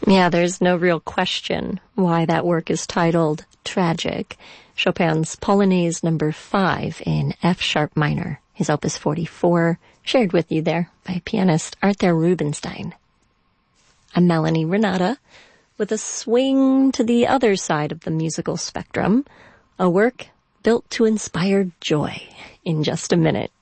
Yeah, there's no real question why that work is titled Tragic. Chopin's Polonaise number 5 in F sharp minor, his opus 44, shared with you there by pianist Arthur Rubinstein. I'm Melanie Renata with a swing to the other side of the musical spectrum, a work built to inspire joy in just a minute.